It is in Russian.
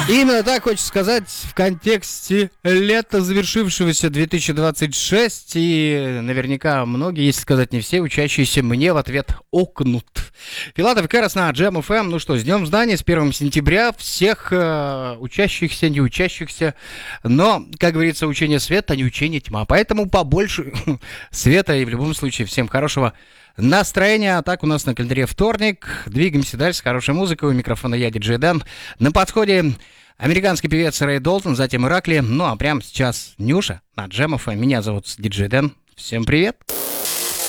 Именно так хочется сказать в контексте лета, завершившегося 2026, и наверняка многие, если сказать не все, учащиеся мне в ответ окнут. Филатов и Кэрос на Jam FM. Ну что, с Днем Знаний, с 1 сентября всех учащихся, не учащихся, но, как говорится, учение света, а не учение тьма. Поэтому побольше света и в любом случае всем хорошего настроения. А так у нас на календаре вторник. Двигаемся дальше с хорошей музыкой. У микрофона я, диджей Дэн. На подходе американский певец Рэй Долтон, затем Иракли. Ну а прямо сейчас Нюша на Jam FM. Меня зовут диджей Дэн. Всем привет.